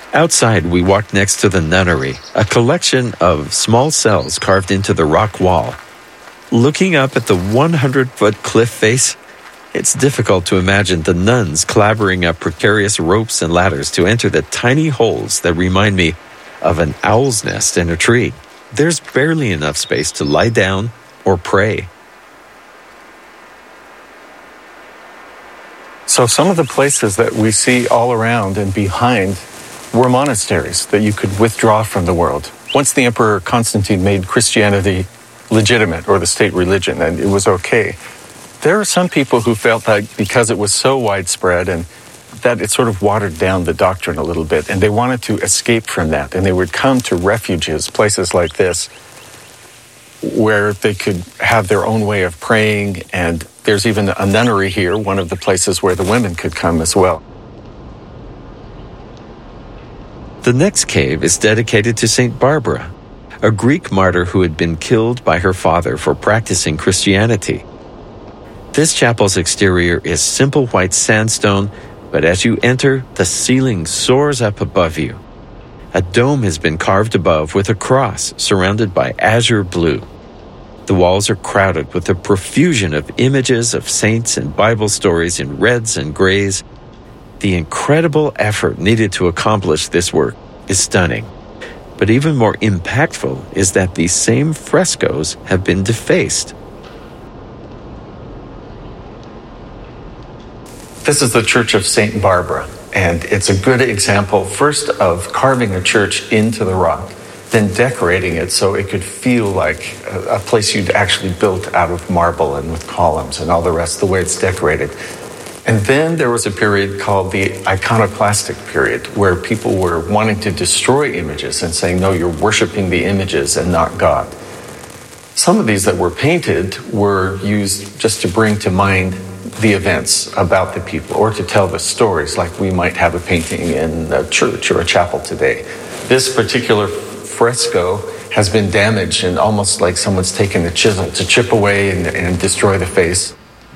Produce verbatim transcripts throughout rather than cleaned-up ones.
Outside, we walked next to the nunnery, a collection of small cells carved into the rock wall. Looking up at the hundred-foot cliff face, it's difficult to imagine the nuns clambering up precarious ropes and ladders to enter the tiny holes that remind me of an owl's nest in a tree. There's barely enough space to lie down or pray. So some of the places that we see all around and behind were monasteries that you could withdraw from the world. Once the Emperor Constantine made Christianity legitimate, or the state religion, and it was okay, there are some people who felt that because it was so widespread and that it sort of watered down the doctrine a little bit, and they wanted to escape from that, and they would come to refuges, places like this, where they could have their own way of praying, and there's even a nunnery here, one of the places where the women could come as well. The next cave is dedicated to Saint Barbara, a Greek martyr who had been killed by her father for practicing Christianity. This chapel's exterior is simple white sandstone, but as you enter, the ceiling soars up above you. A dome has been carved above with a cross surrounded by azure blue. The walls are crowded with a profusion of images of saints and Bible stories in reds and grays. The incredible effort needed to accomplish this work is stunning. But even more impactful is that these same frescoes have been defaced. This is the Church of Saint Barbara, and it's a good example, first, of carving a church into the rock, then decorating it so it could feel like a, a place you'd actually built out of marble and with columns and all the rest, the way it's decorated. And then there was a period called the iconoclastic period, where people were wanting to destroy images and saying, no, you're worshiping the images and not God. Some of these that were painted were used just to bring to mind the events about the people, or to tell the stories, like we might have a painting in a church or a chapel today. This particular fresco has been damaged, and almost like someone's taken a chisel to chip away and, and destroy the face.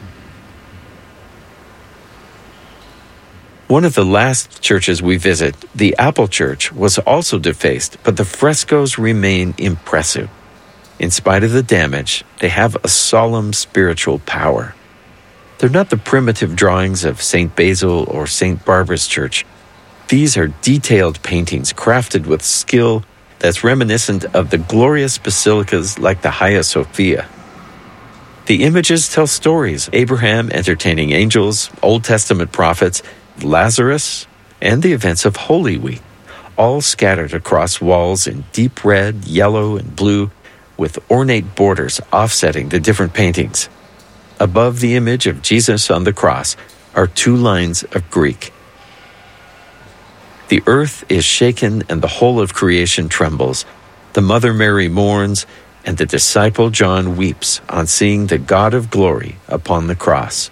One of the last churches we visit, the Apple Church, was also defaced, but the frescoes remain impressive. In spite of the damage, they have a solemn spiritual power. They're not the primitive drawings of Saint Basil or Saint Barbara's Church. These are detailed paintings crafted with skill that's reminiscent of the glorious basilicas like the Hagia Sophia. The images tell stories: Abraham entertaining angels, Old Testament prophets, Lazarus, and the events of Holy Week, all scattered across walls in deep red, yellow, and blue, with ornate borders offsetting the different paintings. Above the image of Jesus on the cross are two lines of Greek. The earth is shaken and the whole of creation trembles. The Mother Mary mourns, and the disciple John weeps on seeing the God of glory upon the cross.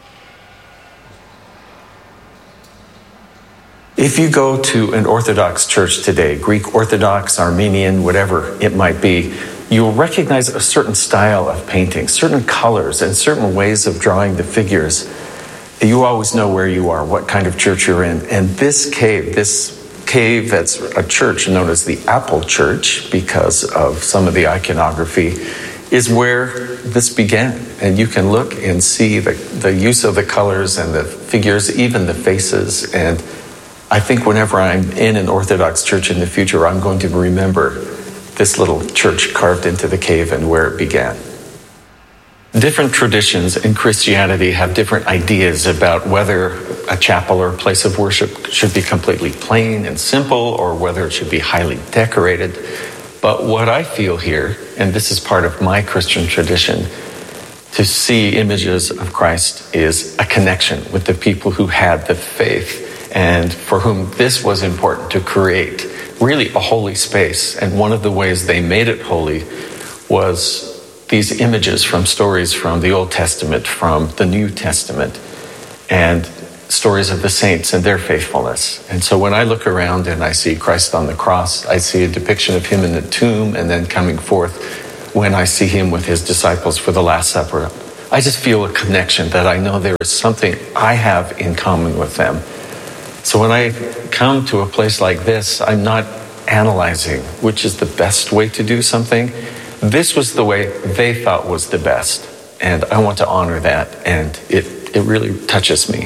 If you go to an Orthodox church today, Greek Orthodox, Armenian, whatever it might be, you'll recognize a certain style of painting, certain colors, and certain ways of drawing the figures. You always know where you are, what kind of church you're in. And this cave, this cave that's a church known as the Apple Church, because of some of the iconography, is where this began. And you can look and see the, the use of the colors and the figures, even the faces. And I think whenever I'm in an Orthodox church in the future, I'm going to remember this little church carved into the cave and where it began. Different traditions in Christianity have different ideas about whether a chapel or a place of worship should be completely plain and simple, or whether it should be highly decorated. But what I feel here, and this is part of my Christian tradition, to see images of Christ is a connection with the people who had the faith and for whom this was important to create. Really a holy space, and one of the ways they made it holy was these images from stories from the Old Testament, from the New Testament, and stories of the saints and their faithfulness. And so when I look around and I see Christ on the cross, I see a depiction of him in the tomb, and then coming forth when I see him with his disciples for the Last Supper, I just feel a connection that I know there is something I have in common with them. So when I come to a place like this, I'm not analyzing which is the best way to do something. This was the way they thought was the best. And I want to honor that. And it, it really touches me.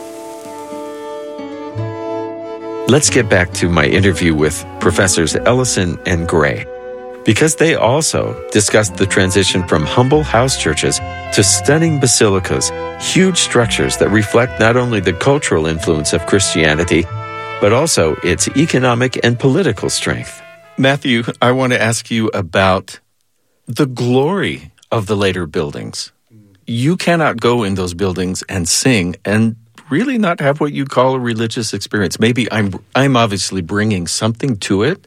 Let's get back to my interview with Professors Ellison and Gray, because they also discussed the transition from humble house churches to stunning basilicas, huge structures that reflect not only the cultural influence of Christianity, but also its economic and political strength. Matthew, I want to ask you about the glory of the later buildings. You cannot go in those buildings and sing and really not have what you call a religious experience. Maybe I'm I'm obviously bringing something to it,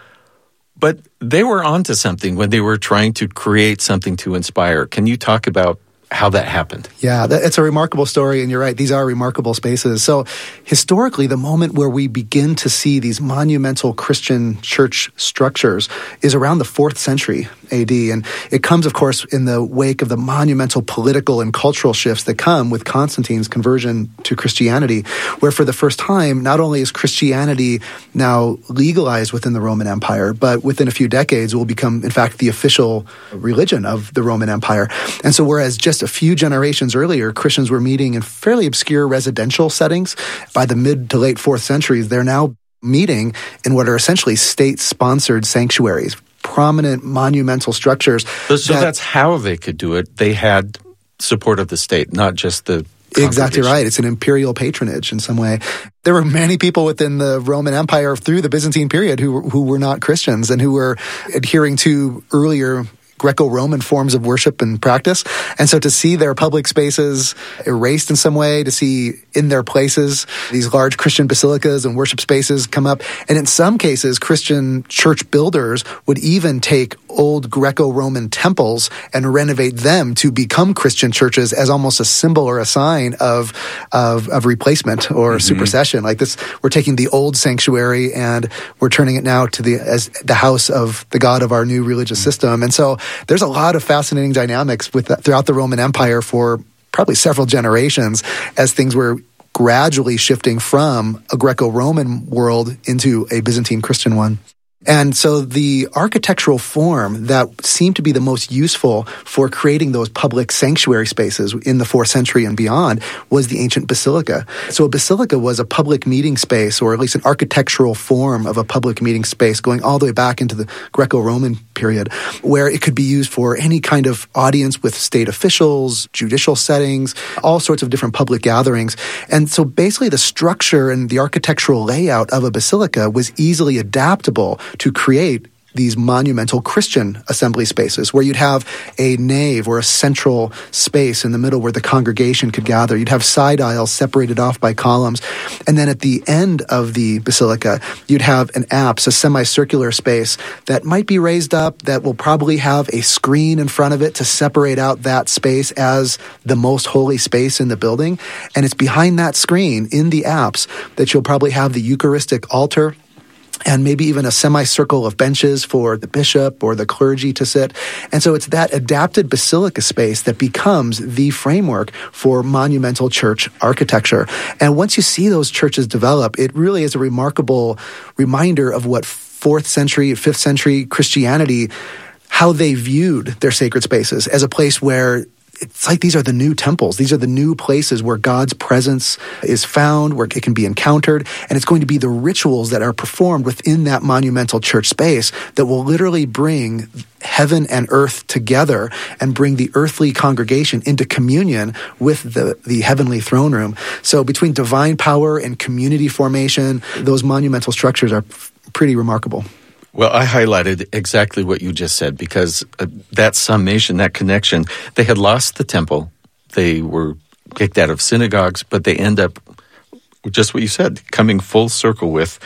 but they were onto something when they were trying to create something to inspire. Can you talk about how that happened? Yeah, that, it's a remarkable story, and you're right, these are remarkable spaces. So historically, the moment where we begin to see these monumental Christian church structures is around the fourth century A D, and it comes, of course, in the wake of the monumental political and cultural shifts that come with Constantine's conversion to Christianity, where for the first time, not only is Christianity now legalized within the Roman Empire, but within a few decades will become, in fact, the official religion of the Roman Empire. And so whereas just a few generations earlier, Christians were meeting in fairly obscure residential settings, by the mid to late fourth centuries, they're now meeting in what are essentially state-sponsored sanctuaries, prominent monumental structures. So, so that, that's how they could do it. They had support of the state, not just the Exactly right. It's an imperial patronage in some way. There were many people within the Roman Empire through the Byzantine period who who were not Christians and who were adhering to earlier Greco-Roman forms of worship and practice. And so to see their public spaces erased in some way, to see in their places these large Christian basilicas and worship spaces come up. And in some cases, Christian church builders would even take old Greco-Roman temples and renovate them to become Christian churches as almost a symbol or a sign of of, of replacement or mm-hmm. supersession. Like this, we're taking the old sanctuary and we're turning it now to the as the house of the God of our new religious system. And so there's a lot of fascinating dynamics with that throughout the Roman Empire for probably several generations as things were gradually shifting from a Greco-Roman world into a Byzantine Christian one. And so the architectural form that seemed to be the most useful for creating those public sanctuary spaces in the fourth century and beyond was the ancient basilica. So a basilica was a public meeting space, or at least an architectural form of a public meeting space going all the way back into the Greco-Roman period, where it could be used for any kind of audience with state officials, judicial settings, all sorts of different public gatherings. And so basically the structure and the architectural layout of a basilica was easily adaptable to create these monumental Christian assembly spaces where you'd have a nave or a central space in the middle where the congregation could gather. You'd have side aisles separated off by columns. And then at the end of the basilica, you'd have an apse, a semicircular space that might be raised up, that will probably have a screen in front of it to separate out that space as the most holy space in the building. And it's behind that screen in the apse that you'll probably have the Eucharistic altar, and maybe even a semicircle of benches for the bishop or the clergy to sit. And so it's that adapted basilica space that becomes the framework for monumental church architecture. And once you see those churches develop, it really is a remarkable reminder of what fourth century, fifth century Christianity, how they viewed their sacred spaces as a place where it's like these are the new temples. These are the new places where God's presence is found, where it can be encountered. And it's going to be the rituals that are performed within that monumental church space that will literally bring heaven and earth together and bring the earthly congregation into communion with the, the heavenly throne room. So between divine power and community formation, those monumental structures are pretty remarkable. Well, I highlighted exactly what you just said because uh, that summation, that connection, they had lost the temple. They were kicked out of synagogues, but they end up, just what you said, coming full circle with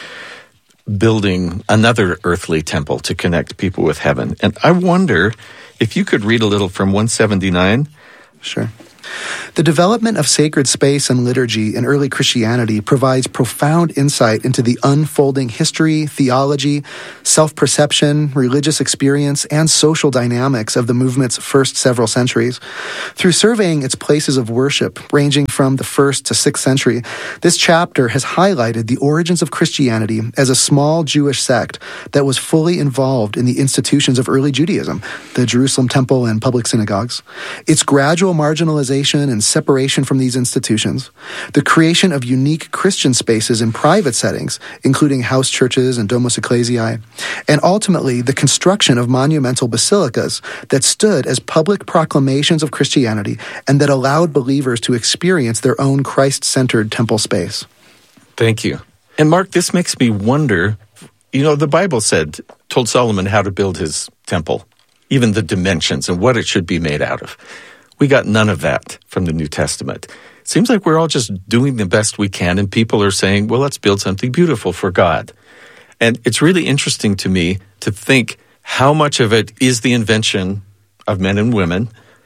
building another earthly temple to connect people with heaven. And I wonder if you could read a little from one seventy-nine. Sure. The development of sacred space and liturgy in early Christianity provides profound insight into the unfolding history, theology, self-perception, religious experience, and social dynamics of the movement's first several centuries. Through surveying its places of worship, ranging from the first to sixth century, this chapter has highlighted the origins of Christianity as a small Jewish sect that was fully involved in the institutions of early Judaism, the Jerusalem Temple and public synagogues, its gradual marginalization and separation from these institutions, the creation of unique Christian spaces in private settings, including house churches and domus ecclesiae, and ultimately the construction of monumental basilicas that stood as public proclamations of Christianity and that allowed believers to experience their own Christ-centered temple space. Thank you. And Mark, this makes me wonder, you know, the Bible said, told Solomon how to build his temple, even the dimensions and what it should be made out of. We got none of that from the New Testament. It seems like we're all just doing the best we can, and people are saying, well, let's build something beautiful for God. And it's really interesting to me to think how much of it is the invention of men and women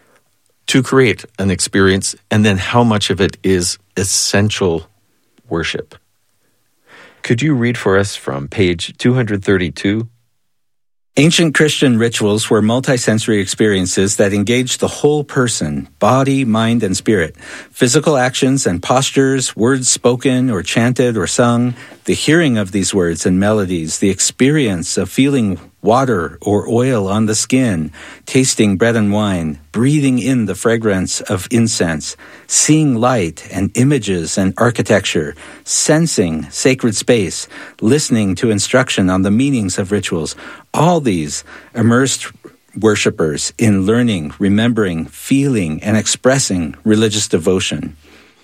to create an experience, and then how much of it is essential worship. Could you read for us from page two thirty-two? Ancient Christian rituals were multisensory experiences that engaged the whole person, body, mind, and spirit. Physical actions and postures, words spoken or chanted or sung, the hearing of these words and melodies, the experience of feeling water or oil on the skin, tasting bread and wine, breathing in the fragrance of incense, seeing light and images and architecture, sensing sacred space, listening to instruction on the meanings of rituals. All these immersed worshipers in learning, remembering, feeling, and expressing religious devotion.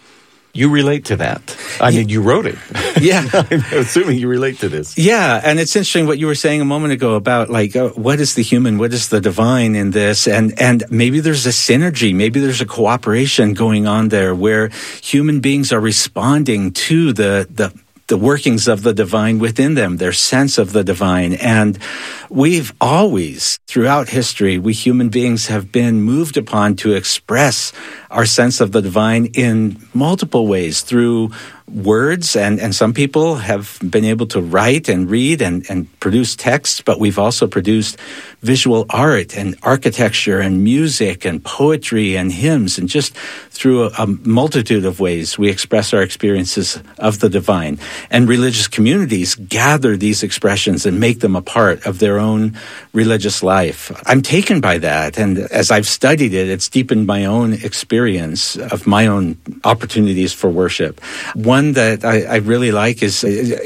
You relate to that. I mean, you wrote it. Yeah. I'm assuming you relate to this. Yeah, and it's interesting what you were saying a moment ago about, like, uh, what is the human, what is the divine in this? And and maybe there's a synergy, maybe there's a cooperation going on there where human beings are responding to the the the workings of the divine within them, their sense of the divine. And we've always, throughout history, we human beings have been moved upon to express our sense of the divine in multiple ways through words, and, and some people have been able to write and read and, and produce texts, but we've also produced visual art and architecture and music and poetry and hymns, and just through a, a multitude of ways we express our experiences of the divine. And religious communities gather these expressions and make them a part of their own religious life. I'm taken by that, and as I've studied it, it's deepened my own experience of my own opportunities for worship. One that I, I really like is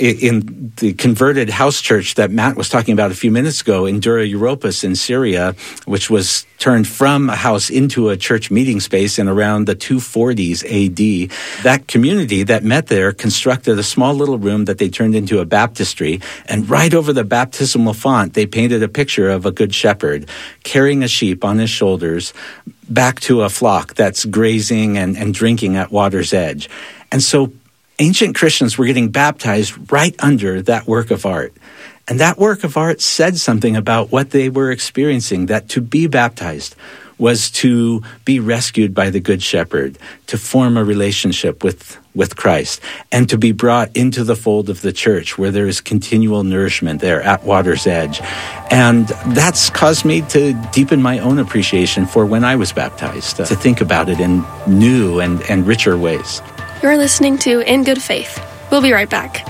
in the converted house church that Matt was talking about a few minutes ago in Dura Europos in Syria, which was turned from a house into a church meeting space in around the two forties A D. That community that met there constructed a small little room that they turned into a baptistry, and right over the baptismal font, they painted a picture of a good shepherd carrying a sheep on his shoulders back to a flock that's grazing and, and drinking at water's edge. And so ancient Christians were getting baptized right under that work of art. And that work of art said something about what they were experiencing, that to be baptized was to be rescued by the Good Shepherd, to form a relationship with, with Christ, and to be brought into the fold of the church where there is continual nourishment there at water's edge. And that's caused me to deepen my own appreciation for when I was baptized, uh, to think about it in new and, and richer ways. You're listening to In Good Faith. We'll be right back.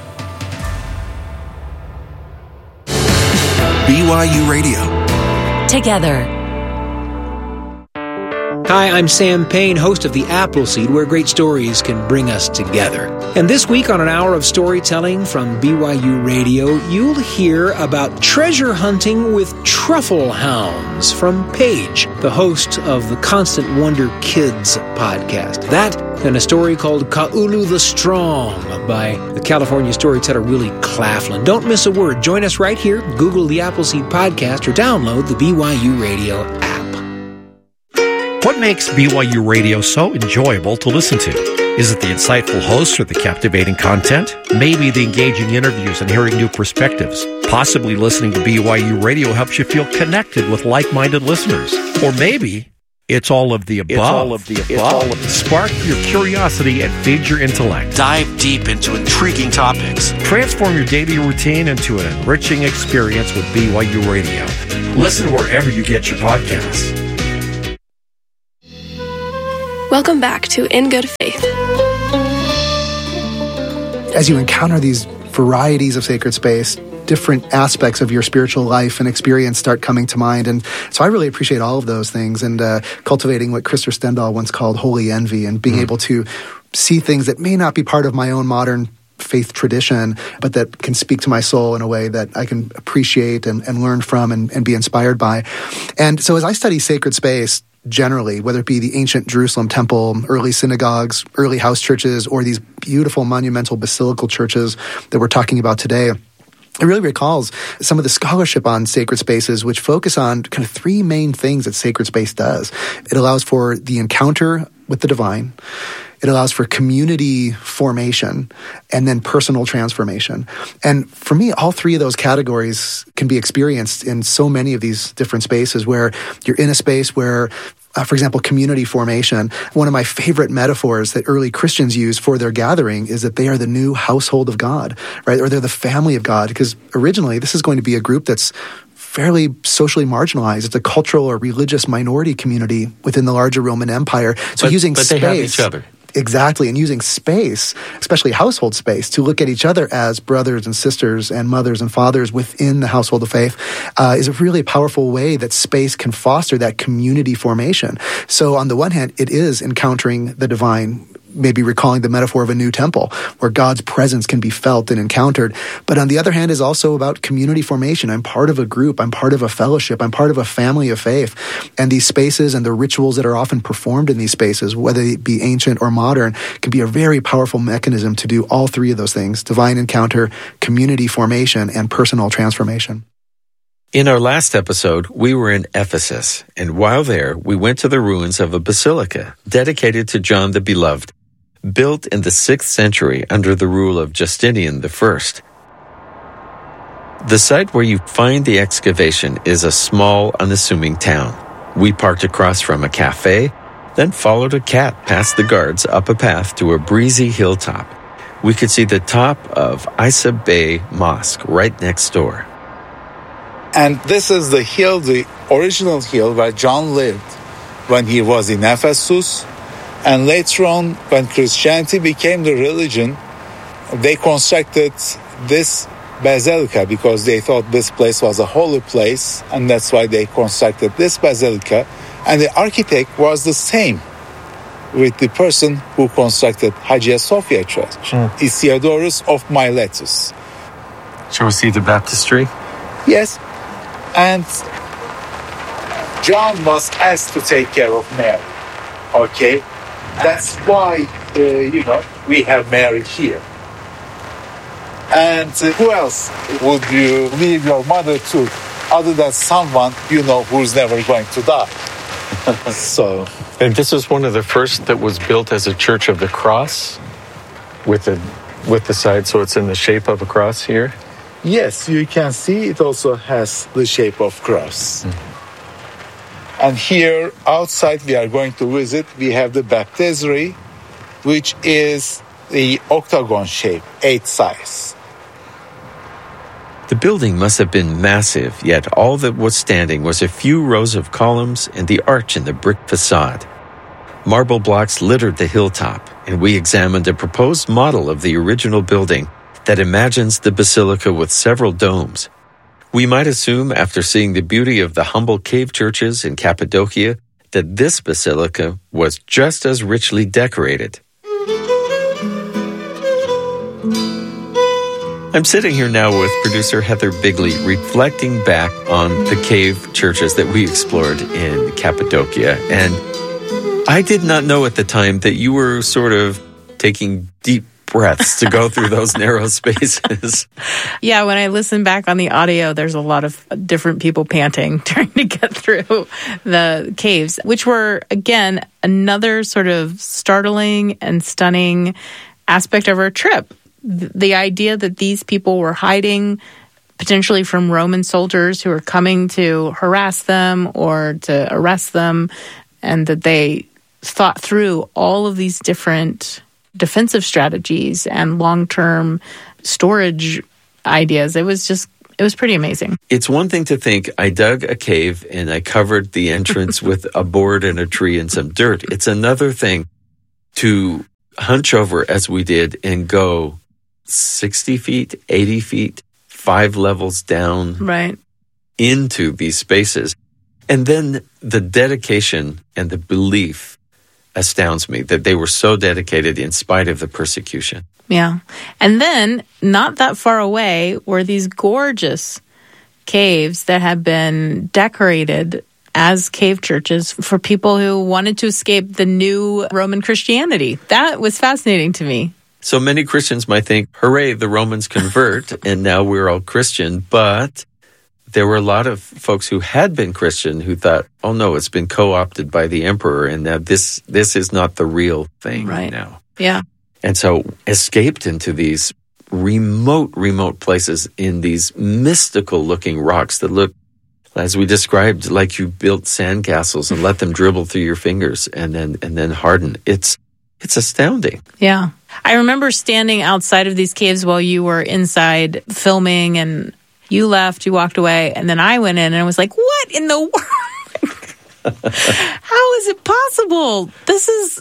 B Y U Radio. Together. Hi, I'm Sam Payne, host of The Appleseed, where great stories can bring us together. And this week on An Hour of Storytelling from B Y U Radio, you'll hear about treasure hunting with truffle hounds from Paige, the host of the Constant Wonder Kids podcast. That and a story called Ka'ulu the Strong by the California storyteller Willie Claflin. Don't miss a word. Join us right here. Google the Appleseed podcast or download the B Y U Radio app. What makes B Y U Radio so enjoyable to listen to? Is it the insightful hosts or the captivating content? Maybe the engaging interviews and hearing new perspectives. Possibly listening to B Y U Radio helps you feel connected with like-minded listeners. Or maybe It's all of the above. It's all of the above. It's all of the Spark your curiosity and feed your intellect. Dive deep into intriguing topics. Transform your daily routine into an enriching experience with B Y U Radio. Listen wherever you get your podcasts. Welcome back to In Good Faith. As you encounter these varieties of sacred space, different aspects of your spiritual life and experience start coming to mind. And so I really appreciate all of those things and uh, cultivating what Krister Stendahl once called holy envy and being mm. able to see things that may not be part of my own modern faith tradition, but that can speak to my soul in a way that I can appreciate and, and learn from and, and be inspired by. And so as I study sacred space, generally, whether it be the ancient Jerusalem temple, early synagogues, early house churches, or these beautiful monumental basilical churches that we're talking about today, it really recalls some of the scholarship on sacred spaces, which focus on kind of three main things that sacred space does. It allows for the encounter with the divine. It allows for community formation and then personal transformation. And for me, all three of those categories can be experienced in so many of these different spaces where you're in a space where, uh, for example, community formation. One of my favorite metaphors that early Christians use for their gathering is that they are the new household of God, right? Or they're the family of God, because originally this is going to be a group that's fairly socially marginalized. It's a cultural or religious minority community within the larger Roman Empire. So but, using but space, they have each other. Exactly, and using space, especially household space, to look at each other as brothers and sisters and mothers and fathers within the household of faith uh, is a really powerful way that space can foster that community formation. So on the one hand, it is encountering the divine, maybe recalling the metaphor of a new temple where God's presence can be felt and encountered. But on the other hand is also about community formation. I'm part of a group. I'm part of a fellowship. I'm part of a family of faith. And these spaces and the rituals that are often performed in these spaces, whether it be ancient or modern, can be a very powerful mechanism to do all three of those things: divine encounter, community formation, and personal transformation. In our last episode, we were in Ephesus, and while there, we went to the ruins of a basilica dedicated to John the Beloved, built in the sixth century under the rule of Justinian the First. The site where you find the excavation is a small, unassuming town. We parked across from a cafe, then followed a cat past the guards up a path to a breezy hilltop. We could see the top of Isa Bey Mosque right next door. And this is the hill, the original hill where John lived when he was in Ephesus. And later on, when Christianity became the religion, they constructed this basilica because they thought this place was a holy place, and that's why they constructed this basilica. And the architect was the same with the person who constructed Hagia Sophia Church, mm. Isiodorus of Miletus. Shall we see the baptistry? Yes. And John was asked to take care of Mary. Okay? That's why, uh, you know, we have Mary here. And uh, who else would you leave your mother to other than someone you know who's never going to die? So, and this is one of the first that was built as a church of the cross with the, with the side, so it's in the shape of a cross here? Yes, you can see it also has the shape of cross. Mm-hmm. And here, outside, we are going to visit, we have the baptistry, which is the octagon shape, eight sides. The building must have been massive, yet all that was standing was a few rows of columns and the arch in the brick facade. Marble blocks littered the hilltop, and we examined a proposed model of the original building that imagines the basilica with several domes. We might assume, after seeing the beauty of the humble cave churches in Cappadocia, that this basilica was just as richly decorated. I'm sitting here now with producer Heather Bigley, reflecting back on the cave churches that we explored in Cappadocia. And I did not know at the time that you were sort of taking deep breaths to go through those narrow spaces. Yeah, when I listen back on the audio, there's a lot of different people panting, trying to get through the caves, which were, again, another sort of startling and stunning aspect of our trip. The idea that these people were hiding potentially from Roman soldiers who were coming to harass them or to arrest them and that they thought through all of these different defensive strategies and long-term storage ideas. It was just, it was pretty amazing. It's one thing to think, I dug a cave and I covered the entrance with a board and a tree and some dirt. It's another thing to hunch over, as we did, and go sixty feet, eighty feet, five levels down right into these spaces. And then the dedication and the belief astounds me that they were so dedicated in spite of the persecution. Yeah. And then, not that far away, were these gorgeous caves that had been decorated as cave churches for people who wanted to escape the new Roman Christianity. That was fascinating to me. So many Christians might think, hooray, the Romans convert, and now we're all Christian. But there were a lot of folks who had been Christian who thought, oh no, it's been co-opted by the emperor, and now this this is not the real thing right now. Yeah. And so escaped into these remote, remote places in these mystical-looking rocks that look, as we described, like you built sandcastles and let them dribble through your fingers and then and then harden. It's it's astounding. Yeah. I remember standing outside of these caves while you were inside filming, and you left, you walked away, and then I went in and I was like, what in the world? How is it possible? This is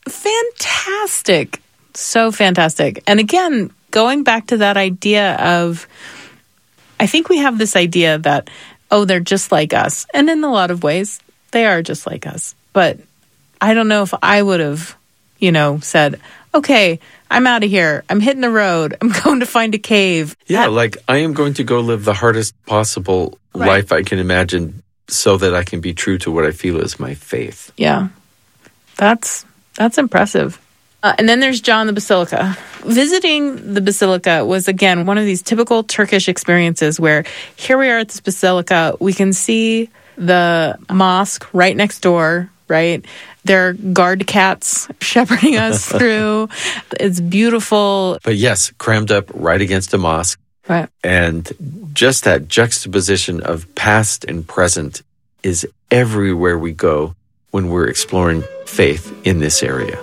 fantastic. So fantastic. And again, going back to that idea of, I think we have this idea that, oh, they're just like us. And in a lot of ways, they are just like us. But I don't know if I would have, you know, said, okay, I'm out of here. I'm hitting the road. I'm going to find a cave. Yeah, that, like I am going to go live the hardest possible right. life I can imagine so that I can be true to what I feel is my faith. Yeah, that's that's impressive. Uh, and then there's John the Basilica. Visiting the Basilica was, again, one of these typical Turkish experiences where here we are at this Basilica. We can see the mosque right next door, right? There are guard cats shepherding us through. It's beautiful. But yes, crammed up right against a mosque. Right. And just that juxtaposition of past and present is everywhere we go when we're exploring faith in this area.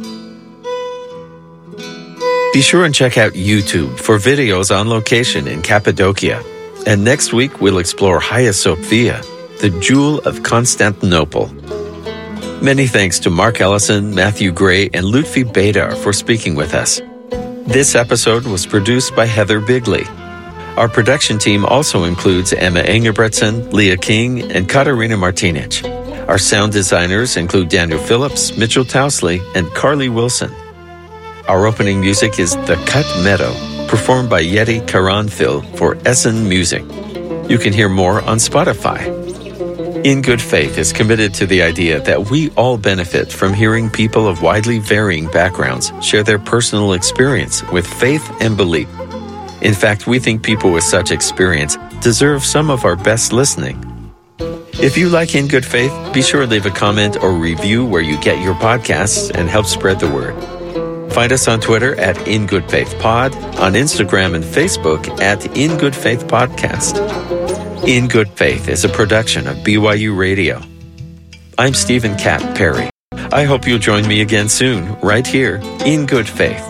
Be sure and check out YouTube for videos on location in Cappadocia. And next week, we'll explore Hagia Sophia, the jewel of Constantinople. Many thanks to Mark Ellison, Matthew Gray, and Lutfi Baydar for speaking with us. This episode was produced by Heather Bigley. Our production team also includes Emma Engebretson, Leah King, and Katarina Martinic. Our sound designers include Daniel Phillips, Mitchell Tousley, and Carly Wilson. Our opening music is The Cut Meadow, performed by Yeti Karanfil for Essen Music. You can hear more on Spotify. In Good Faith is committed to the idea that we all benefit from hearing people of widely varying backgrounds share their personal experience with faith and belief. In fact, we think people with such experience deserve some of our best listening. If you like In Good Faith, be sure to leave a comment or review where you get your podcasts and help spread the word. Find us on Twitter at In Good Faith Pod, on Instagram and Facebook at In Good Faith Podcast. In Good Faith is a production of B Y U Radio. I'm Stephen Cat Perry. I hope you'll join me again soon, right here, In Good Faith.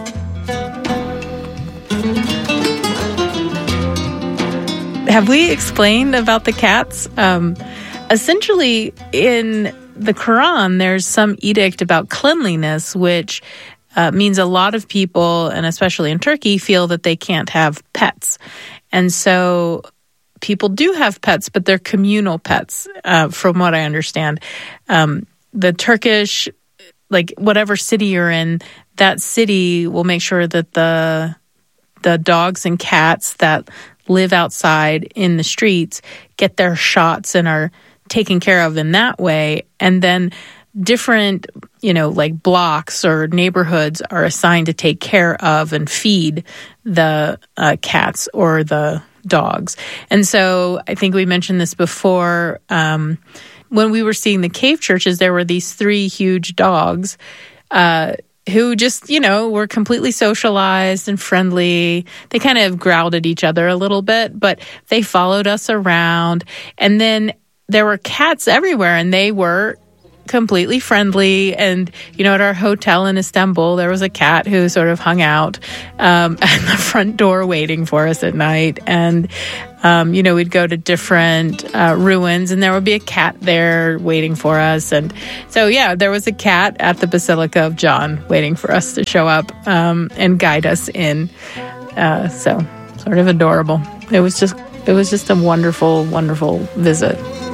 Have we explained about the cats? Um, essentially, in the Quran, there's some edict about cleanliness, which uh, means a lot of people, and especially in Turkey, feel that they can't have pets. And so people do have pets, but they're communal pets, uh, from what I understand. Um, the Turkish, like whatever city you're in, that city will make sure that the the dogs and cats that live outside in the streets get their shots and are taken care of in that way. And then different, you know, like blocks or neighborhoods are assigned to take care of and feed the uh, cats or the dogs. And so I think we mentioned this before. Um, when we were seeing the cave churches, there were these three huge dogs uh, who just, you know, were completely socialized and friendly. They kind of growled at each other a little bit, but they followed us around. And then there were cats everywhere, and they were completely friendly. And, you know, at our hotel in Istanbul, there was a cat who sort of hung out um, at the front door waiting for us at night. And, um, you know, we'd go to different uh, ruins and there would be a cat there waiting for us. And so, yeah, there was a cat at the Basilica of John waiting for us to show up um, and guide us in. Uh, so sort of adorable. It was just, it was just a wonderful, wonderful visit.